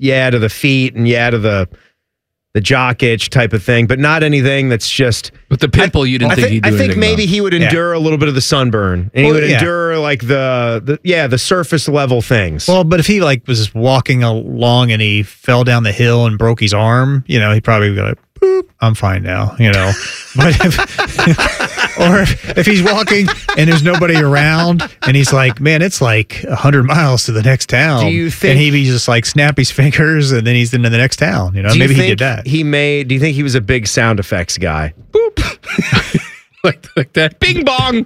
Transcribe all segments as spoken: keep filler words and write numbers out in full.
yeah to the feet and yeah to the the jock itch type of thing, but not anything that's just. But the pimple, I, you didn't I think think, he'd do I think maybe about. he would endure yeah. a little bit of the sunburn, and well, he would yeah. endure like the, the yeah the surface level things. Well, but if he like was walking along and he fell down the hill and broke his arm, you know, he'd probably be like, boop, I'm fine now, you know. But if, or if, if he's walking and there's nobody around and he's like, man, it's like a hundred miles to the next town. Do you think, and he'd be just like snap his fingers and then he's into the next town, you know, maybe he did that. He made, do you think he was a big sound effects guy? Boop. like, like that. Bing bong.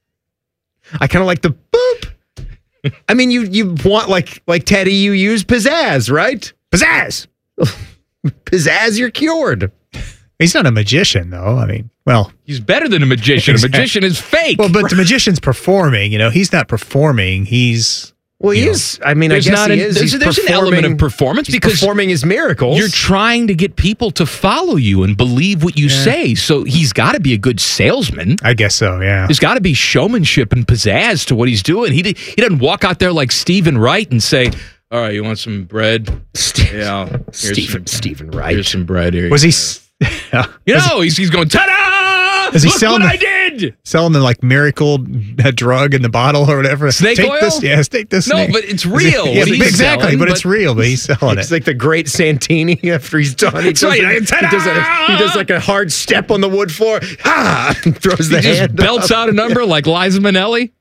I kind of like the boop. I mean, you, you want like, like Teddy, you use pizzazz, right? Pizzazz. Pizzazz, you're cured. He's not a magician, though. I mean, well, he's better than a magician. Exactly. A magician is fake. Well, but right. the magician's performing. You know, he's not performing. He's well, he is. I mean, I guess not he an, is. There's, there's an element of performance he's because performing his miracles. You're trying to get people to follow you and believe what you yeah. say. So he's got to be a good salesman. I guess so. Yeah. There's got to be showmanship and pizzazz to what he's doing. He he doesn't walk out there like Stephen Wright and say, all right, you want some bread? Steve, yeah, Stephen some, Stephen Wright. Here's some bread here. Was he? You know, he's he's going ta-da! Is he Look selling what the, I did! Selling the like miracle drug in the bottle or whatever. Snake take oil? This, yes, take this. No, snake. but it's real. Yeah, exactly, selling, but, but it's real. But he's selling it's it. It's like the Great Santini after he's done. He does, right. like, he, does a, he does like a hard step on the wood floor. Ha! Throws the he hand just belts up. out a number like Liza Minnelli.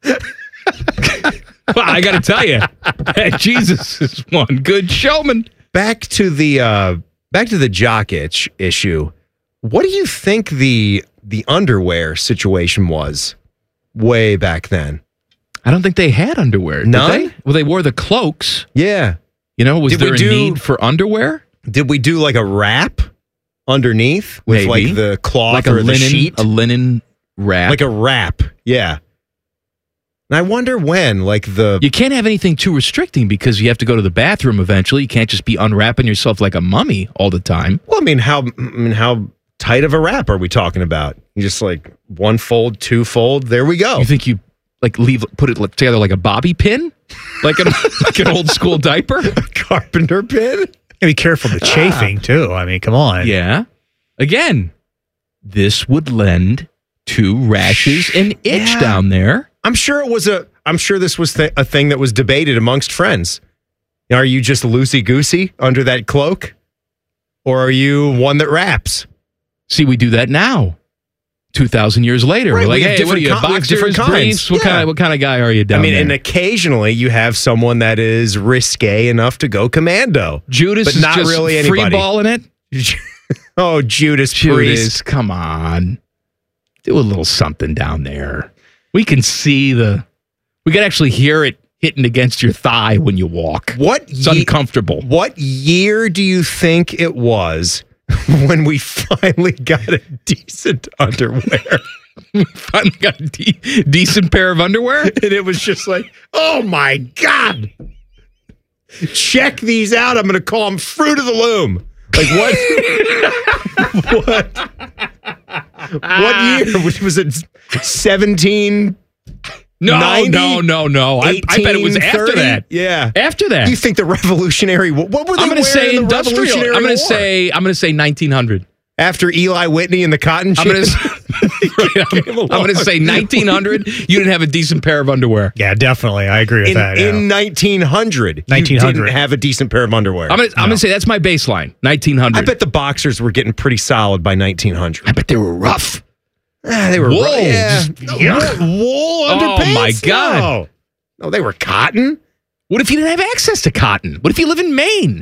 Well, I got to tell you, Jesus is one good showman. Back to the uh, back to the jock itch issue. What do you think the the underwear situation was way back then? I don't think they had underwear. None? Did they? Well, they wore the cloaks. Yeah. You know, was did there a do, need for underwear? Did we do like a wrap underneath with Maybe. like the cloth like or a the linen, sheet? A linen wrap. Like a wrap, yeah. And I wonder when, like the... You can't have anything too restricting because you have to go to the bathroom eventually. You can't just be unwrapping yourself like a mummy all the time. Well, I mean, how I mean, how tight of a wrap are we talking about? You just like one fold, two fold, there we go. You think you like leave put it together like a bobby pin? Like an, like an old school diaper? A carpenter pin? Yeah, be careful the chafing, too. I mean, come on. Yeah. Again, this would lend to rashes and itch Yeah. down there. I'm sure it was a. I'm sure this was th- a thing that was debated amongst friends. Are you just loosey goosey under that cloak, or are you one that wraps? See, we do that now. Two thousand years later, Right, we're like, we have hey, what are different you, con- we have boxers, different kinds. briefs? What Yeah. kind of what kind of guy are you down I mean, there? and occasionally you have someone that is risque enough to go commando. Judas but is not just really anybody. free balling it. Oh, Judas, Judas, Priest. come on, do a little something down there. We can see the. We can actually hear it hitting against your thigh when you walk. What It's ye- uncomfortable. What year do you think it was when we finally got a decent underwear? Finally got a de- decent pair of underwear, and it was just like, oh my God. Check these out. I'm going to call them Fruit of the Loom. Like what? what? What year? Which was it? seventeen No, ninety? no, no, no. I, I bet it was after thirty? that. Yeah. After that. You think the Revolutionary War? What were they I'm going to wearing say in the industrial. Revolutionary I'm going to War? say I'm going to say nineteen hundred. After Eli Whitney and the cotton I'm gin? going to I'm going to say nineteen hundred. You didn't have a decent pair of underwear. Yeah, definitely. I agree with in, that. Yeah. in nineteen hundred, nineteen you hundred. didn't have a decent pair of underwear. I'm going to I'm going to say that's my baseline. nineteen hundred. I bet the boxers were getting pretty solid by nineteen hundred. I bet they were rough. Ah, they were Wool. rough. Yeah. Yuck. Wool, wool Oh, underpants? my God. No. no, they were cotton. What if you didn't have access to cotton? What if you live in Maine?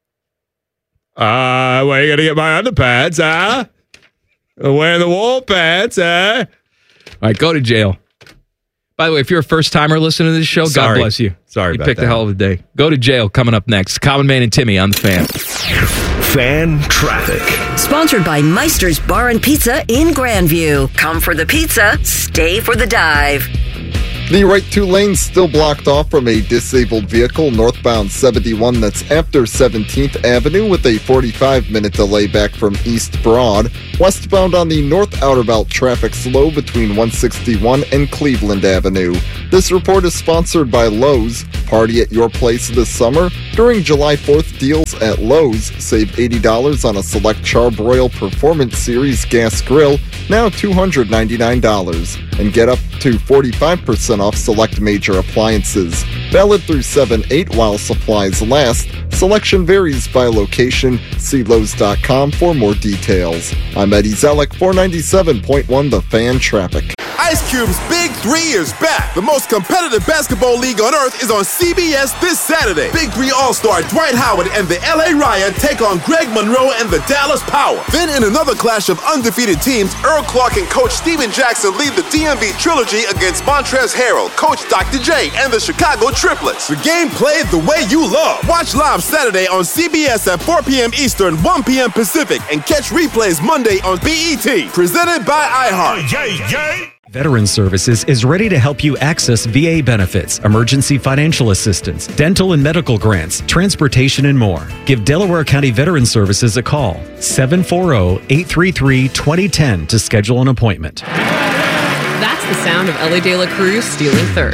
Uh, where are you going to get my underpants, huh? Wearing the wool pants, huh? All right, go to jail. By the way, if you're a first-timer listening to this show, Sorry. God bless you. Sorry You about picked that. a hell of a day. Go to jail coming up next. Common Man and Timmy on The Fan. Fan Traffic. Sponsored by Meister's Bar and Pizza in Grandview. Come for the pizza, stay for the dive. The right two lanes still blocked off from a disabled vehicle northbound seventy-one that's after seventeenth Avenue with a forty-five minute delay back from East Broad. Westbound on the North Outer Belt traffic slow between one sixty-one and Cleveland Avenue. This report is sponsored by Lowe's. Party at your place this summer. During July fourth deals at Lowe's, save eighty dollars on a select Charbroil Performance Series gas grill, now two hundred ninety-nine dollars. And get up to forty-five percent off select major appliances. Valid through seven eight while supplies last. Selection varies by location. See Lowe's dot com for more details. I'm Eddie Zellick, four ninety-seven point one The Fan Traffic. Ice Cube's Big Three is back. The most competitive basketball league on earth is on C B S this Saturday. Big Three All-Star Dwight Howard and the L A Ryan take on Greg Monroe and the Dallas Power. Then in another clash of undefeated teams, Earl Clark and Coach Steven Jackson lead the D M V Trilogy against Montrezl Harrell, Coach Doctor J, and the Chicago Triplets. The game played the way you love. Watch live Saturday on C B S at four p.m. Eastern, one p.m. Pacific, and catch replays Monday on B E T. Presented by iHeart. Yay, yay. Veteran Services is ready to help you access V A benefits, emergency financial assistance, dental and medical grants, transportation, and more. Give Delaware County Veteran Services a call, seven four zero, eight three three, two zero one zero to schedule an appointment. That's the sound of Ellie De La Cruz stealing third.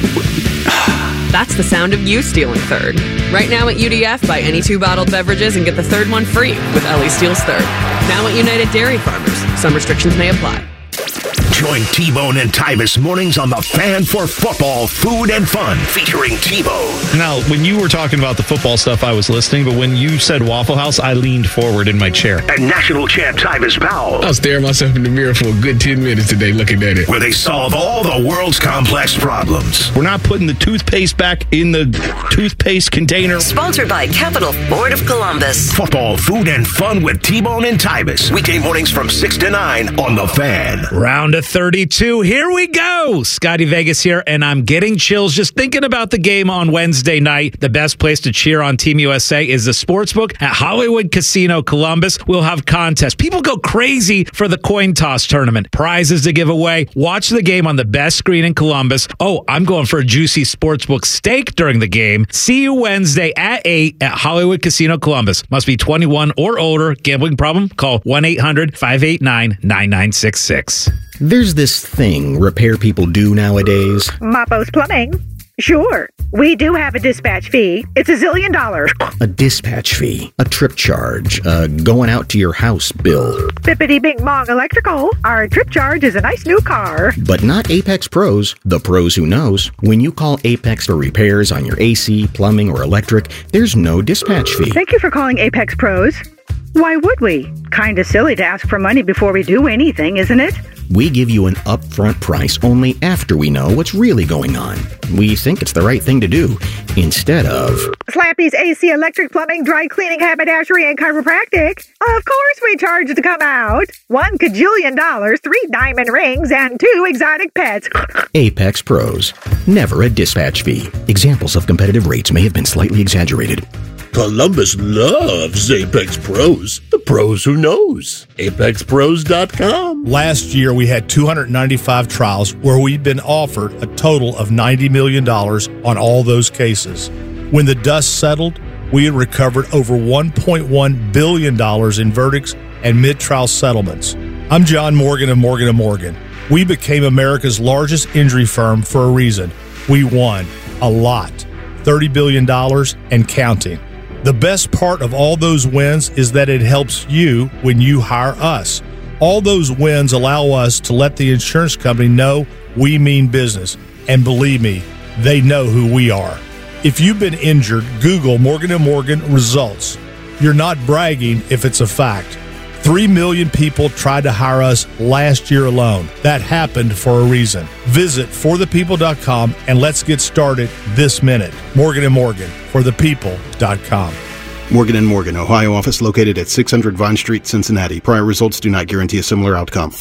That's the sound of you stealing third. Right now at U D F, buy any two bottled beverages and get the third one free with Ellie Steals Third. Now at United Dairy Farmers. Some restrictions may apply. Join T-Bone and Tyvis mornings on The Fan for football, food, and fun, featuring T-Bone. Now, when you were talking about the football stuff, I was listening, but when you said Waffle House, I leaned forward in my chair. And national champ Tyvis Powell. I was staring myself in the mirror for a good ten minutes today looking at it. Where they solve all the world's complex problems. We're not putting the toothpaste back in the toothpaste container. Sponsored by Capital Ford of Columbus. Football, food, and fun with T-Bone and Tyvis. Weekday mornings from six to nine on The Fan. Round of thirty-two. Here we go. Scotty Vegas here, and I'm getting chills just thinking about the game on Wednesday night. The best place to cheer on Team U S A is the Sportsbook at Hollywood Casino Columbus. We'll have contests. People go crazy for the coin toss tournament. Prizes to give away. Watch the game on the best screen in Columbus. Oh, I'm going for a juicy Sportsbook steak during the game. See you Wednesday at eight at Hollywood Casino Columbus. Must be twenty-one or older. Gambling problem? Call one eight hundred, five eight nine, nine nine six six. There's this thing repair people do nowadays. Mapo's Plumbing. Sure. We do have a dispatch fee. It's a zillion dollars. A dispatch fee, a trip charge, a going out to your house bill. Bippity Bing Bong Electrical. Our trip charge is a nice new car. But not Apex Pros, the pros who knows. When you call Apex for repairs on your A C, plumbing, or electric, there's no dispatch fee. Thank you for calling Apex Pros. Why would we? Kinda silly to ask for money before we do anything, isn't it? We give you an upfront price only after we know what's really going on. We think it's the right thing to do, instead of... Slappy's A C, electric, plumbing, dry cleaning, haberdashery, and chiropractic. Of course we charge to come out. One cajillion dollars, three diamond rings, and two exotic pets. Apex Pros. Never a dispatch fee. Examples of competitive rates may have been slightly exaggerated. Columbus loves Apex Pros. The pros who knows. Apex Pros dot com. Last year, we had two hundred ninety-five trials where we've been offered a total of ninety million dollars on all those cases. When the dust settled, we had recovered over one point one billion dollars in verdicts and mid-trial settlements. I'm John Morgan of Morgan and Morgan. We became America's largest injury firm for a reason. We won a lot, thirty billion dollars and counting. The best part of all those wins is that it helps you when you hire us. All those wins allow us to let the insurance company know we mean business. And believe me, they know who we are. If you've been injured, Google Morgan and Morgan results. You're not bragging if it's a fact. Three million people tried to hire us last year alone. That happened for a reason. Visit for the people dot com and let's get started this minute. Morgan and Morgan, for the people dot com. Morgan and Morgan, Ohio office located at six hundred Vine Street, Cincinnati. Prior results do not guarantee a similar outcome.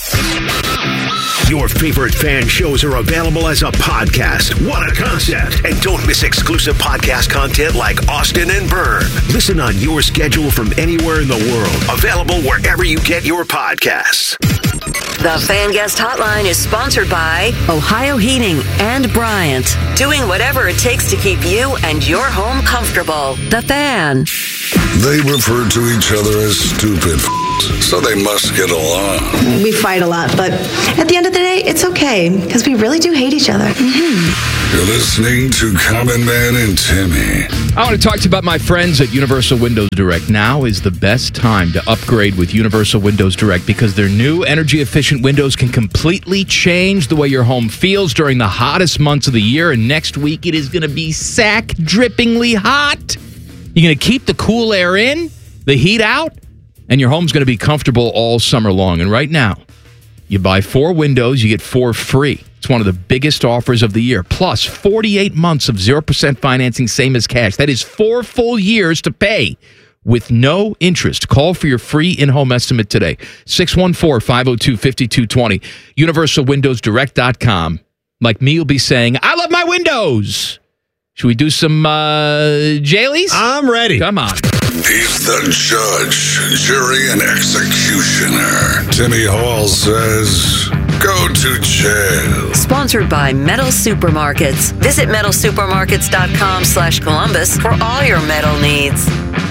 Your favorite fan shows are available as a podcast. What a concept. And don't miss exclusive podcast content like Austin and Byrne. Listen on your schedule from anywhere in the world. Available wherever you get your podcasts. The Fan Guest Hotline is sponsored by Ohio Heating and Bryant, doing whatever it takes to keep you and your home comfortable. The Fan. They refer to each other as stupid f***s, so they must get along. We fight a lot, but at the end of the day, it's okay, because we really do hate each other. Mm-hmm. You're listening to Common Man and Timmy. I want to talk to you about my friends at Universal Windows Direct. Now is the best time to upgrade with Universal Windows Direct because their new energy-efficient windows can completely change the way your home feels during the hottest months of the year. And next week, it is going to be sack-drippingly hot. You're going to keep the cool air in, the heat out, and your home's going to be comfortable all summer long. And right now, you buy four windows, you get four free. It's one of the biggest offers of the year. Plus, forty-eight months of zero percent financing, same as cash. That is four full years to pay with no interest. Call for your free in-home estimate today. six one four, five oh two, five two two zero. universal windows direct dot com. Like me, you'll be saying, I love my windows. Should we do some uh, jailies? I'm ready. Come on. He's the judge, jury, and executioner. Timmy Hall says, go to jail. Sponsored by Metal Supermarkets. Visit metal supermarkets dot com slash Columbus for all your metal needs.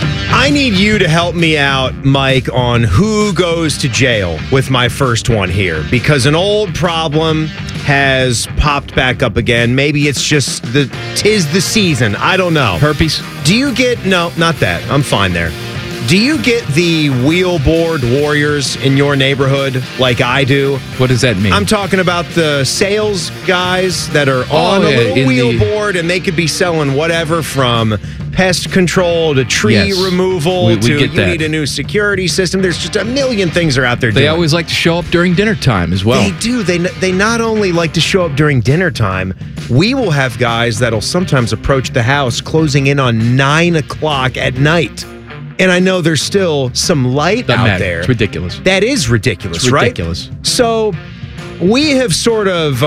I need you to help me out, Mike, on who goes to jail with my first one here, because an old problem has popped back up again. Maybe it's just the tis the season. I don't know. Herpes? Do you get, no, not that. I'm fine there. Do you get the wheelboard warriors in your neighborhood like I do? What does that mean? I'm talking about the sales guys that are on Oh, a yeah, little in the- wheelboard, and they could be selling whatever from pest control to tree Yes. removal We- we to get you that. need a new security system. There's just a million things are out there They doing. always like to show up during dinner time as well. They do. They they not only like to show up during dinner time. We will have guys that'll sometimes approach the house closing in on nine o'clock at night. And I know there's still some light Doesn't out matter. there. It's ridiculous. That is ridiculous, It's right? ridiculous. So we have sort of, uh,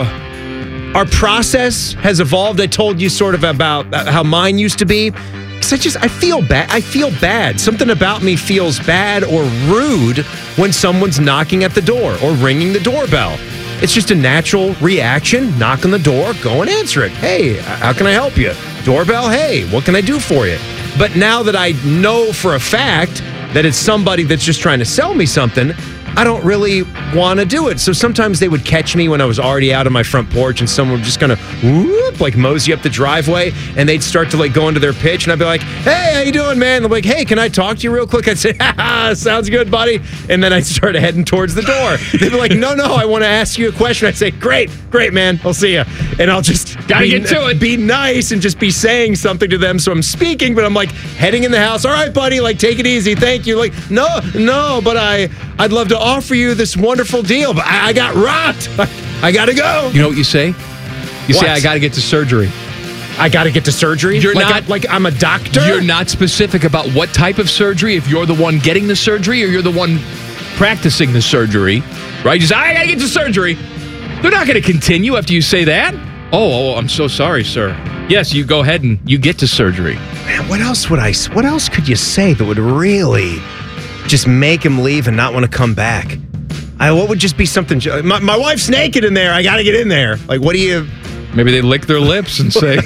our process has evolved. I told you sort of about how mine used to be. Because I just, I feel bad. I feel bad. Something about me feels bad or rude when someone's knocking at the door or ringing the doorbell. It's just a natural reaction. Knock on the door, go and answer it. Hey, how can I help you? Doorbell, hey, what can I do for you? But now that I know for a fact that it's somebody that's just trying to sell me something, I don't really want to do it. So sometimes they would catch me when I was already out on my front porch and someone would just kind of whoop, like mosey up the driveway and they'd start to like go into their pitch and I'd be like, hey, how you doing, man? They're like, hey, can I talk to you real quick? I'd say, ha, sounds good, buddy. And then I'd start heading towards the door. They'd be like, no, no, I want to ask you a question. I'd say, great, great, man. I'll see you. And I'll just Gotta be, get to it. be nice and just be saying something to them. So I'm speaking, but I'm like heading in the house. All right, buddy, like take it easy. Thank you. Like, no, no, but I, I'd love to offer you this wonderful deal, but I, I got rocked. I, I got to go. You know what you say? You say, What? I got to get to surgery. I got to get to surgery? You're like not I, like I'm a doctor? You're not specific about what type of surgery, if you're the one getting the surgery or you're the one practicing the surgery, right? You say, I got to get to surgery. They're not going to continue after you say that. Oh, oh, I'm so sorry, sir. Yes, you go ahead and you get to surgery. Man, what else would I, what else could you say that would really just make him leave and not want to come back? I, what would just be something, my, my wife's naked in there. I got to get in there. Like, what do you... Maybe they lick their lips and say,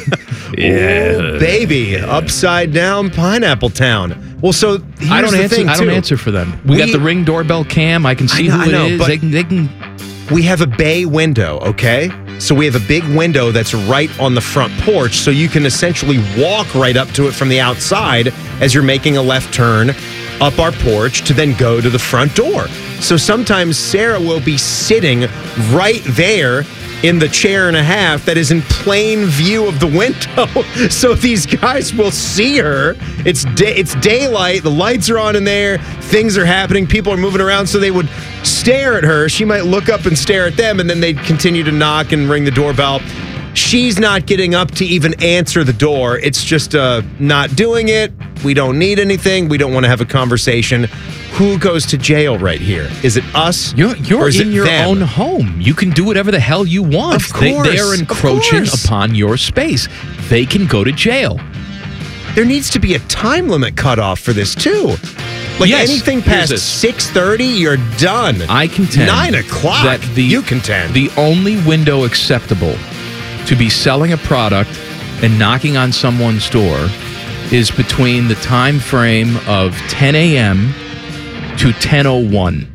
Ooh, baby, upside down pineapple town. Well, so here's I don't the answer. thing, I don't too. answer for them. We, We- got the Ring doorbell cam. I can see I know, who it I know, is. but- They can. They can. We have a bay window, okay? So we have a big window that's right on the front porch, so you can essentially walk right up to it from the outside as you're making a left turn up our porch to then go to the front door. So sometimes Sarah will be sitting right there in the chair and a half that is in plain view of the window. So these guys will see her. It's day, it's daylight. The lights are on in there. Things are happening. People are moving around. So they would stare at her. She might look up and stare at them, and then they'd continue to knock and ring the doorbell. She's not getting up to even answer the door. It's just uh, not doing it. We don't need anything. We don't want to have a conversation. Who goes to jail right here? Is it us? You're, you're or is in it your them? own home. You can do whatever the hell you want. Of course, They, they are of encroaching course. upon your space. They can go to jail. There needs to be a time limit cutoff for this, too. Like Yes, anything here's past this. six thirty, you're done. I contend Nine o'clock. that the you contend. the only window acceptable to be selling a product and knocking on someone's door is between the time frame of ten a.m. to ten oh one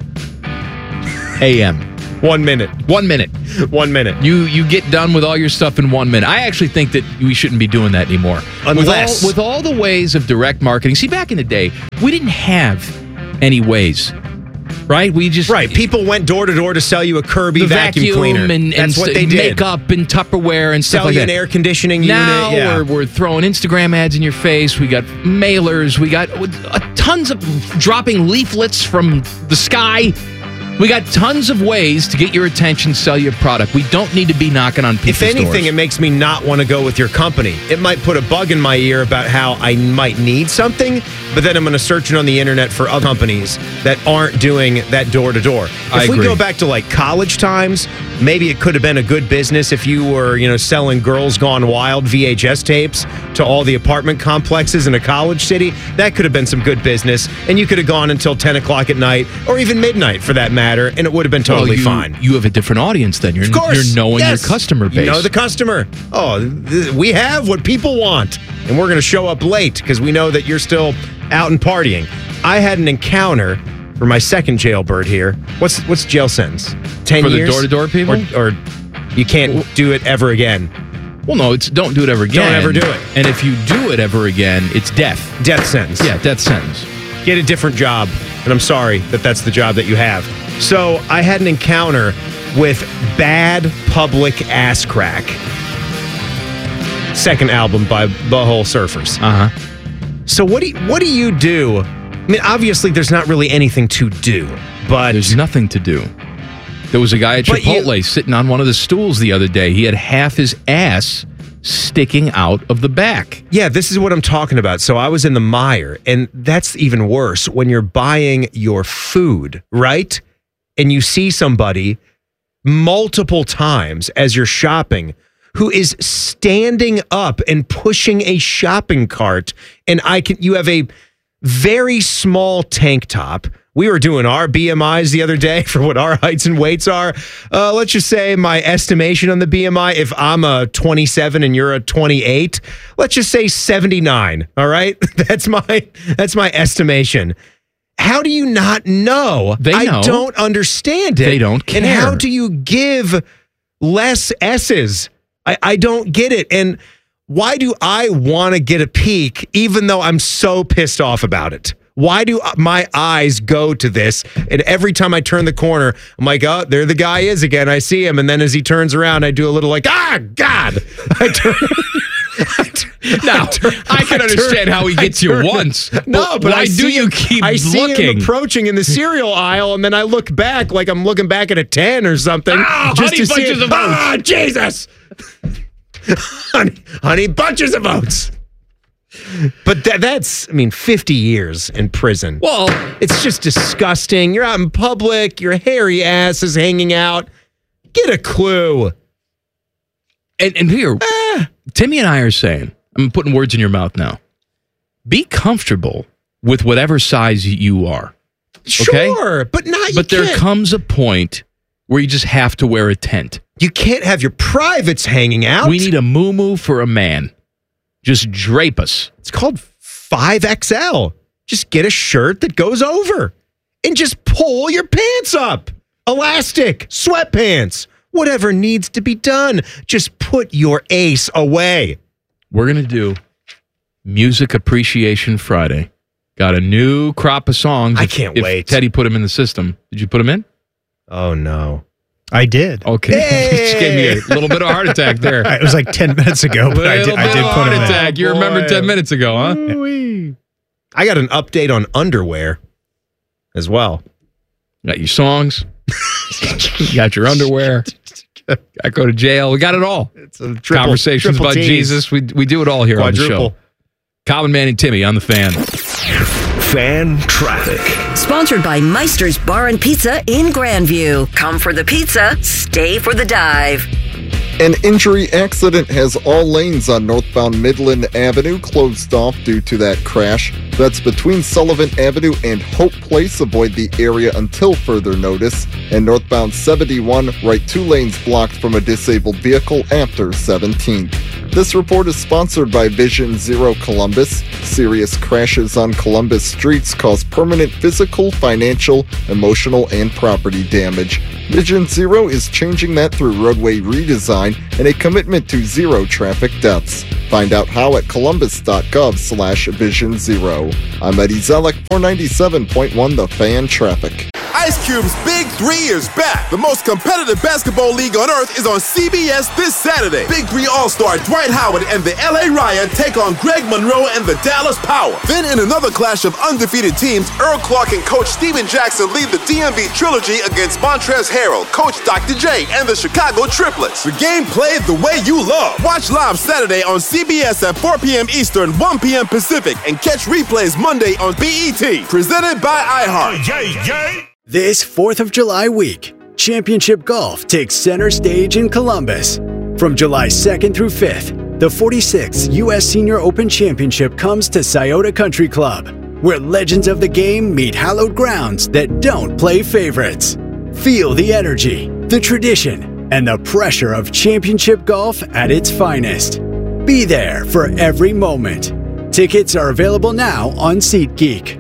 a.m. One minute. One minute. One minute. You you get done with all your stuff in one minute. I actually think that we shouldn't be doing that anymore. Unless- with all, with all the ways of direct marketing. See, back in the day, we didn't have any ways, right? We just right. People went door to door to sell you a Kirby the vacuum, vacuum cleaner. and, and That's what s- they did. makeup and Tupperware and stuff Sell like you that. an air conditioning Now unit. Yeah. we're, we're throwing Instagram ads in your face. We got mailers. We got uh, tons of dropping leaflets from the sky. We got tons of ways to get your attention, sell your product. We don't need to be knocking on people's If anything, doors. it makes me not want to go with your company. It might put a bug in my ear about how I might need something, but then I'm going to search it on the internet for other companies that aren't doing that door to door. If I we agree. go back to like college times, maybe it could have been a good business if you were, you know, selling Girls Gone Wild V H S tapes to all the apartment complexes in a college city. That could have been some good business, and you could have gone until ten o'clock at night or even midnight for that matter, and it would have been totally well, you, fine. You have a different audience then. You're, Of course. you're knowing Yes. your customer base. You know the customer. Oh, th- we have what people want, and we're going to show up late because we know that you're still out and partying. I had an encounter for my second jailbird here. What's what's jail sentence? Ten For the years door-to-door people? or, or you can't do it ever again. Well, no, it's don't do it ever again. Don't ever do it. And if you do it ever again, it's death. Death sentence. Yeah, death sentence. Get a different job. And I'm sorry that that's the job that you have. So I had an encounter with Bad Public Ass Crack. Second album by Butthole Surfers. Uh huh. So what do you, what do you do? I mean, obviously there's not really anything to do, but there's nothing to do. There was a guy at But Chipotle you- sitting on one of the stools the other day. He had half his ass sticking out of the back. Yeah, this is what I'm talking about. So I was in the mire, and that's even worse when you're buying your food, right? And you see somebody multiple times as you're shopping who is standing up and pushing a shopping cart, and I can you have a very small tank top. We were doing our B M Is the other day for what our heights and weights are. Uh, let's just say my estimation on the B M I, if I'm a twenty-seven and you're a twenty-eight, let's just say seventy-nine. All right, that's my that's my estimation. How do you not know? They know. I don't understand it. They don't And how care. do you give less S's? I, I don't get it. And why do I want to get a peek even though I'm so pissed off about it? Why do my eyes go to this? And every time I turn the corner, I'm like, oh, there the guy is again. I see him. And then as he turns around, I do a little like, ah, God. I turn, I turn, Now, I, turn, I can I understand turn- how he I gets you turn- once. No, but why I do see you him- keep I see looking? him approaching in the cereal aisle, and then I look back like I'm looking back at a ten or something. Ah, just honey to see bunches it. of oats. Ah, Jesus. honey, honey bunches of oats. But that, that's, I mean, fifty years in prison. Well, it's just disgusting. You're out in public, your hairy ass is hanging out. Get a clue. And, and here, Timmy and I are saying, I'm putting words in your mouth now. Be comfortable with whatever size you are. Okay? Sure, but not you But there can't- comes a point where you just have to wear a tent. You can't have your privates hanging out. We need a moo-moo for a man. Just drape us. It's called five X L. Just get a shirt that goes over and just pull your pants up. Elastic, sweatpants, whatever needs to be done. Just put your ace away. We're going to do Music Appreciation Friday. Got a new crop of songs. I If- can't if wait. Teddy put them in the system. Did you put them in? Oh, no. I did. Okay. Just gave me a little bit of a heart attack there. It was like ten minutes ago, but I did, Little I bit did of a put heart him in. attack. You Oh, remember boy. ten minutes ago, huh? I got an update on underwear as well. Got your songs. You got your underwear. Got to go to jail. We got it all. It's a triple, Conversations triple about T's. Jesus. We we do it all here on the Quadruple. show. Common Man and Timmy on the Fan. Fan traffic. Sponsored by Meister's Bar and Pizza in Grandview. Come for the pizza, stay for the dive. An injury accident has all lanes on northbound Midland Avenue closed off due to that crash. That's between Sullivan Avenue and Hope Place. Avoid the area until further notice. And northbound seventy-one, right two lanes blocked from a disabled vehicle after seventeenth. This report is sponsored by Vision Zero Columbus. Serious crashes on Columbus streets cause permanent physical, financial, emotional, and property damage. Vision Zero is changing that through roadway redesign and a commitment to zero traffic deaths. Find out how at columbus.gov slash vision zero. I'm Eddie Zellick for ninety-seven point one The Fan Traffic. Ice Cube's Big Three is back. The most competitive basketball league on earth is on C B S this Saturday. Big Three All-Star Dwight Howard and the L A Ryan take on Greg Monroe and the Dallas Power. Then in another clash of undefeated teams, Earl Clark and Coach Steven Jackson lead the D M V trilogy against Montrezl Harrell, Coach Doctor J, and the Chicago Triplets. The game played the way you love. Watch live Saturday on C B S at four p.m. Eastern, one p.m. Pacific, and catch replays Monday on B E T. Presented by iHeart. Yay, yay. This fourth of July week, Championship Golf takes center stage in Columbus. From July second through fifth, the forty-sixth U S Senior Open Championship comes to Scioto Country Club, where legends of the game meet hallowed grounds that don't play favorites. Feel the energy, the tradition, and the pressure of championship golf at its finest. Be there for every moment. Tickets are available now on SeatGeek.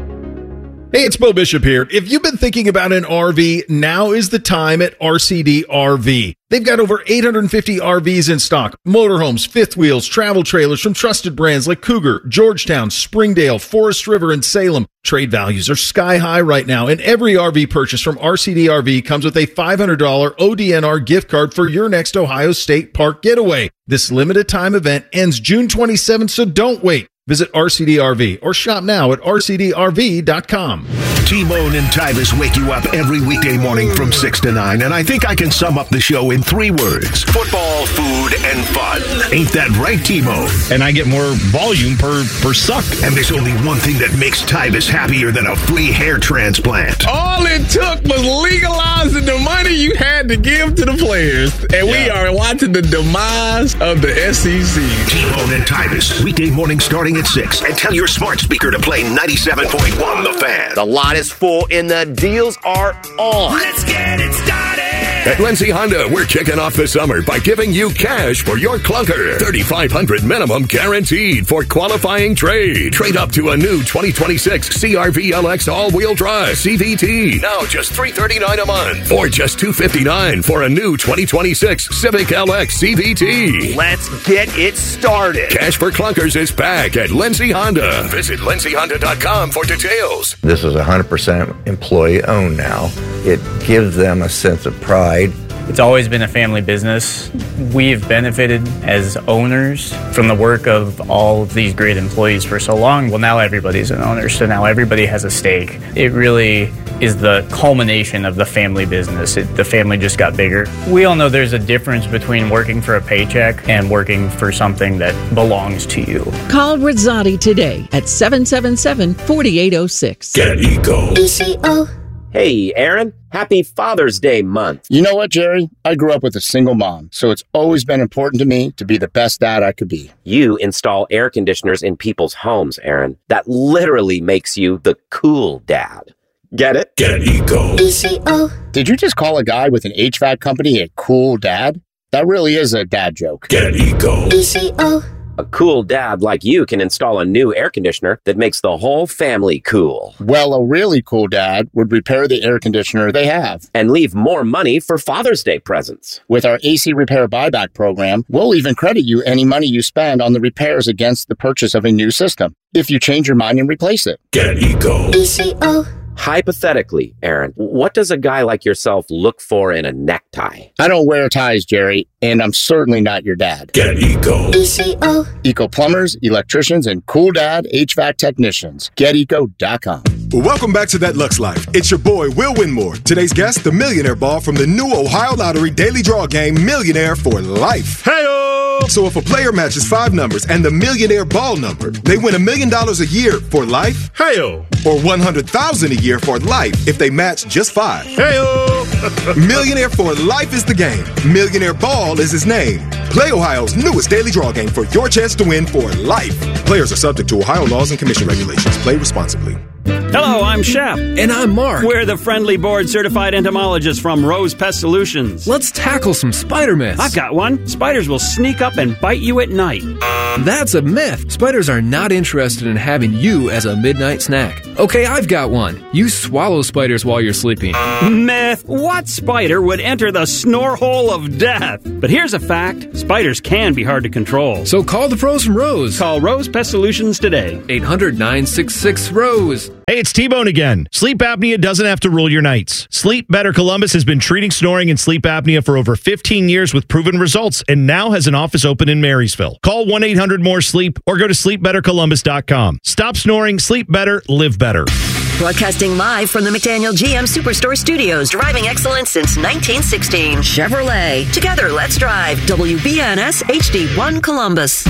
Hey, it's Bo Bishop here. If you've been thinking about an R V, now is the time at R C D R V. They've got over eight hundred fifty R Vs in stock. Motorhomes, fifth wheels, travel trailers from trusted brands like Cougar, Georgetown, Springdale, Forest River, and Salem. Trade values are sky high right now, and every R V purchase from R C D R V comes with a five hundred dollars O D N R gift card for your next Ohio State Park getaway. This limited time event ends June twenty-seventh, so don't wait. Visit R C D R V or shop now at R C D R V dot com. T-Bone and Tybus wake you up every weekday morning from six to nine, and I think I can sum up the show in three words. Football, food, and fun. Ain't that right, T-Bone? And I get more volume per, per suck. And there's only one thing that makes Tybus happier than a free hair transplant. All it took was legalizing the money you had to give to the players. And yeah. we are watching the demise of the S E C. T-Bone and Tybus, weekday morning starting at six. And tell your smart speaker to play ninety-seven point one The Fan. The lot is full and the deals are on. Let's get it started. At Lindsay Honda, we're kicking off the summer by giving you cash for your clunker. thirty-five hundred dollars minimum guaranteed for qualifying trade. Trade up to a new twenty twenty-six C R V L X all-wheel drive C V T. Now just three hundred thirty-nine dollars a month. Or just two hundred fifty-nine dollars for a new twenty twenty-six Civic L X C V T. Let's get it started. Cash for clunkers is back at Lindsay Honda. Visit lindsay honda dot com for details. This is one hundred percent employee owned now. It gives them a sense of pride. It's always been a family business. We've benefited as owners from the work of all of these great employees for so long. Well, now everybody's an owner, so now everybody has a stake. It really is the culmination of the family business. It, the family just got bigger. We all know there's a difference between working for a paycheck and working for something that belongs to you. Call Rizzotti today at seven seven seven, four eight zero six. Get Eco. E C O. Hey, Aaron. Happy Father's Day month. You know what, Jerry? I grew up with a single mom, so it's always been important to me to be the best dad I could be. You install air conditioners in people's homes, Aaron. That literally makes you the cool dad. Get it? Get Eco. E C O. Did you just call a guy with an H V A C company a cool dad? That really is a dad joke. Get Eco. E C O. A cool dad like you can install a new air conditioner that makes the whole family cool. Well, a really cool dad would repair the air conditioner they have. And leave more money for Father's Day presents. With our A C Repair Buyback program, we'll even credit you any money you spend on the repairs against the purchase of a new system, if you change your mind and replace it. Get Eco. E C O. Hypothetically, Aaron, what does a guy like yourself look for in a necktie? I don't wear ties, Jerry, and I'm certainly not your dad. Get Eco. E C O. Eco plumbers, electricians, and cool dad H V A C technicians. Get eco dot com. Well, welcome back to That Lux Life. It's your boy, Will Winmore. Today's guest, the Millionaire Ball from the new Ohio Lottery Daily Draw game, Millionaire for Life. Hey-o! So if a player matches five numbers and the Millionaire Ball number, they win a million dollars a year for life. Hey-o! Or one hundred thousand dollars a year for life if they match just five. Hey-o! Millionaire for Life is the game. Millionaire Ball is his name. Play Ohio's newest daily draw game for your chance to win for life. Players are subject to Ohio laws and commission regulations. Play responsibly. Hello, I'm Shep. And I'm Mark. We're the friendly board-certified entomologists from Rose Pest Solutions. Let's tackle some spider myths. I've got one. Spiders will sneak up and bite you at night. That's a myth. Spiders are not interested in having you as a midnight snack. Okay, I've got one. You swallow spiders while you're sleeping. Myth. What spider would enter the snore hole of death? But here's a fact. Spiders can be hard to control. So call the pros from Rose. Call Rose Pest Solutions today. eight hundred, nine six six, ROSE. Hey, it's T-Bone again. Sleep apnea doesn't have to rule your nights. Sleep Better Columbus has been treating snoring and sleep apnea for over fifteen years with proven results and now has an office open in Marysville. Call one eight hundred more sleep or go to sleep better columbus dot com. Stop snoring, sleep better, live better. Broadcasting live from the McDaniel G M Superstore Studios, driving excellence since nineteen sixteen. Chevrolet. Together, let's drive. W B N S H D one Columbus.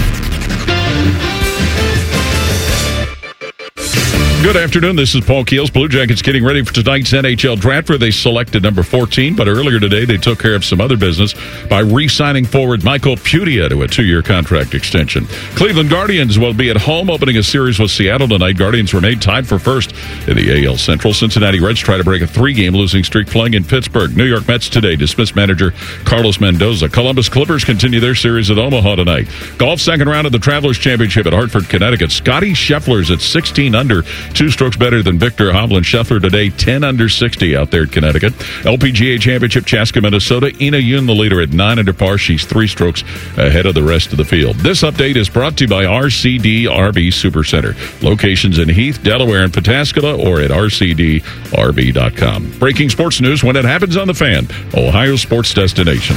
Good afternoon. This is Paul Keels. Blue Jackets getting ready for tonight's N H L draft where they selected number fourteen, but earlier today they took care of some other business by re-signing forward Michael Putia to a two-year contract extension. Cleveland Guardians will be at home opening a series with Seattle tonight. Guardians remain tied for first in the A L Central. Cincinnati Reds try to break a three-game losing streak playing in Pittsburgh. New York Mets today dismiss manager Carlos Mendoza. Columbus Clippers continue their series at Omaha tonight. Golf second round of the Travelers Championship at Hartford, Connecticut. Scotty Scheffler's at sixteen under. Two strokes better than Victor Hovland. Scheffler today, ten under sixty out there at Connecticut. L P G A Championship, Chaska, Minnesota. Ina Yoon, the leader, at nine under par. She's three strokes ahead of the rest of the field. This update is brought to you by R C D R V Supercenter. Locations in Heath, Delaware, and Pataskala, or at R C D R V dot com. Breaking sports news when it happens on The Fan, Ohio sports destination.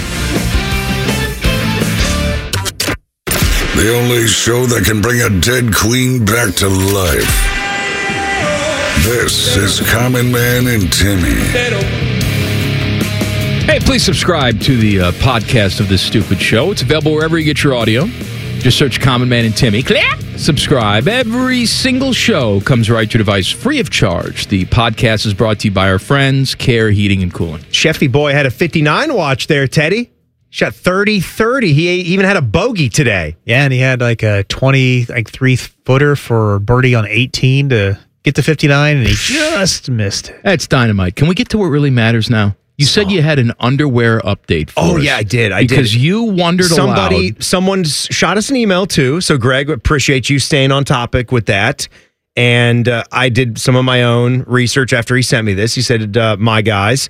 The only show that can bring a dead queen back to life. This is Common Man and Timmy. Hey, please subscribe to the uh, podcast of this stupid show. It's available wherever you get your audio. Just search Common Man and Timmy. Click. Subscribe. Every single show comes right to your device free of charge. The podcast is brought to you by our friends, Care Heating and Cooling. Sheffy boy had a fifty-nine watch there, Teddy. Shot thirty thirty. He even had a bogey today. Yeah, and he had like a twenty, like three footer for birdie on eighteen to get to fifty-nine, and he just missed it. That's dynamite. Can we get to what really matters now? You said you had an underwear update for Oh, us. yeah, I did. I because did. you wondered Somebody, aloud. Someone shot us an email, too. So, Greg, appreciate you staying on topic with that. And uh, I did some of my own research after he sent me this. He said, uh, my guys,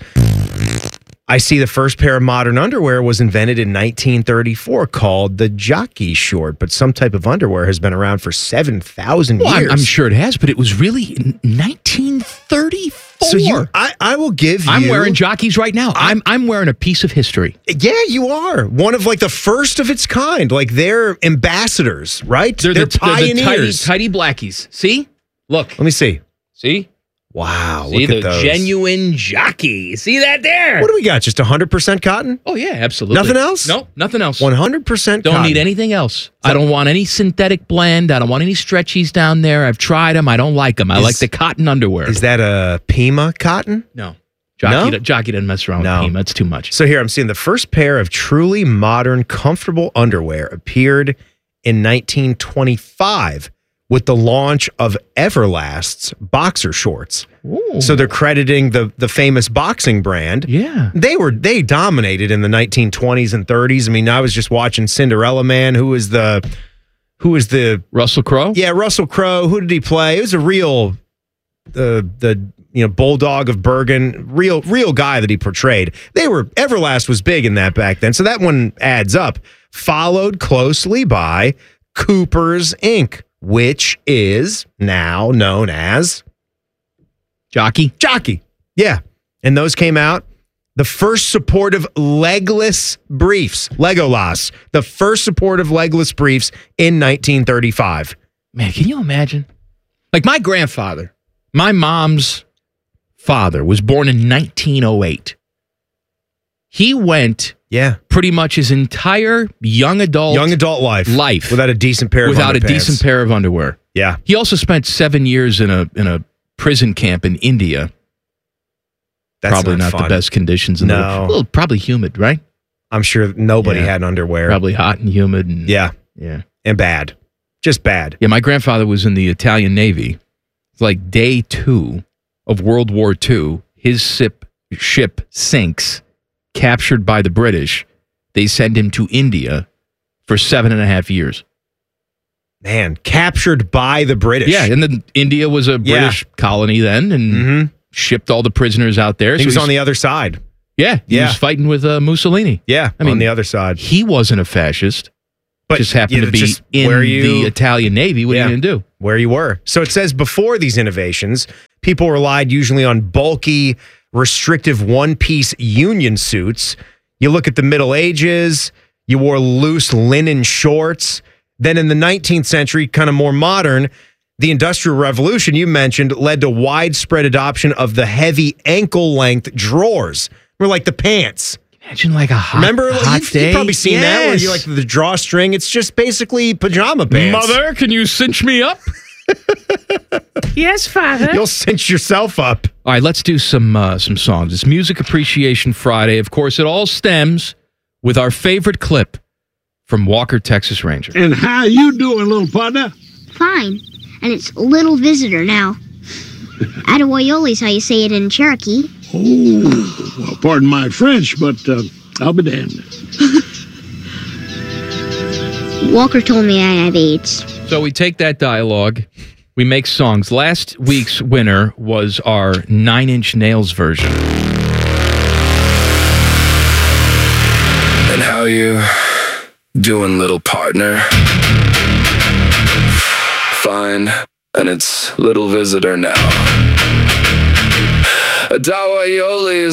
I see the first pair of modern underwear was invented in nineteen thirty-four called the jockey short, but some type of underwear has been around for seven thousand Well, years. I'm, I'm sure it has, but it was really in nineteen thirty-four. So you, I, I will give you. I'm wearing jockeys right now. I'm I'm wearing a piece of history. Yeah, you are. One of like the first of its kind. Like they're ambassadors, right? They're, They're, the, pioneers. they're the tidy, tidy blackies. See? Look. Let me see. See? Wow. See look the at those. genuine jockey. See that there? What do we got? Just one hundred percent cotton? Oh, yeah, absolutely. Nothing else? No, nothing else. one hundred percent Don't cotton. need anything else. I don't want any synthetic blend. I don't want any stretchies down there. I've tried them. I don't like them. I Is- like the cotton underwear. Is that a Pima cotton? No. Jockey, No? Jockey doesn't mess around No. with Pima. That's too much. So here I'm seeing the first pair of truly modern, comfortable underwear appeared in nineteen twenty-five with the launch of Everlast's boxer shorts. Ooh. So they're crediting the the famous boxing brand. Yeah. They were they dominated in the nineteen twenties and thirties. I mean, I was just watching Cinderella Man, who is the who is the Russell Crowe? Yeah, Russell Crowe. Who did he play? It was a real the the you know bulldog of Bergen, real real guy that he portrayed. They were Everlast was big in that back then. So that one adds up. Followed closely by Cooper's Incorporated, which is now known as Jockey. Jockey. Yeah. And those came out. The first supportive legless briefs, Legolas, the first supportive legless briefs in nineteen thirty-five. Man, can you imagine? Like my grandfather, my mom's father was born in nineteen oh eight. He went Yeah. pretty much his entire young adult Young adult life. life Without a decent pair of without a underpants. decent pair of underwear. Yeah. He also spent seven years in a in a prison camp in India. That's probably not not, fun. the best conditions in the No. world. Well, probably humid, right? I'm sure nobody Yeah. had underwear. Probably hot and humid. And, Yeah. Yeah. And bad. Just bad. Yeah, my grandfather was in the Italian Navy. It's like day two of World War Two. His ship, ship sinks, captured by the British. They send him to India for seven and a half years. Man, captured by the British. Yeah, and then India was a British Yeah. colony then, and Mm-hmm. shipped all the prisoners out there. He So was he's- on the other side. Yeah, he Yeah. was fighting with uh, Mussolini. Yeah, I mean, on the other side. He wasn't a fascist. But just happened yeah, to be just in where you- the Italian Navy. What Yeah. are you going to do? Where you were. So it says before these innovations, people relied usually on bulky, restrictive one-piece union suits. You look at the Middle Ages, you wore loose linen shorts. Then in the nineteenth century, kind of more modern, the Industrial Revolution you mentioned led to widespread adoption of the heavy ankle-length drawers. Or like the pants. Imagine like a hot, Remember, hot you've, day. you've probably seen that where Yes. you like the drawstring. It's just basically pajama pants. Mother, can you cinch me up? Yes, Father. You'll cinch yourself up. All right, let's do some uh, some songs. It's Music Appreciation Friday. Of course, it all stems with our favorite clip from Walker, Texas Ranger. And how you doing, little partner? Fine. And it's Little Visitor now. Atawoyoli's how you say it in Cherokee. Oh, well, pardon my French, but uh, I'll be damned. Walker told me I have AIDS. So we take that dialogue, we make songs. Last week's winner was our Nine Inch Nails version. And how you doing, little partner? Fine, and it's Little Visitor now. Adawayoli is